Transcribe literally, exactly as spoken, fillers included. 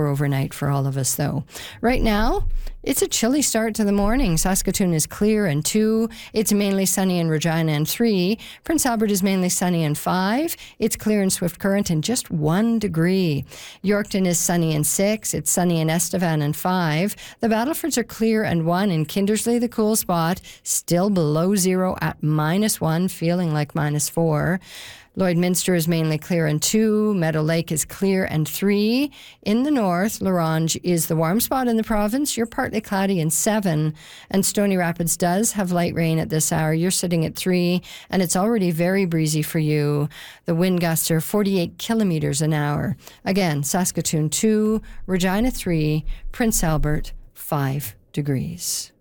overnight for all of us, though. Right now, it's a chilly start to the morning. Saskatoon is clear and two. It's mainly sunny in Regina and three. Prince Albert is mainly sunny and five. It's clear in Swift Current and just one degree. Yorkton is sunny and six. It's sunny in Estevan and five. The Battlefords are clear and one. In Kindersley, the cool spot, still below zero at minus one, feeling like minus four. Lloydminster is mainly clear and two. Meadow Lake is clear and three. In the north, Larange is the warm spot in the province. You're partly cloudy and seven. And Stony Rapids does have light rain at this hour. You're sitting at three, and it's already very breezy for you. The wind gusts are forty-eight kilometers an hour. Again, Saskatoon two, Regina three, Prince Albert five degrees.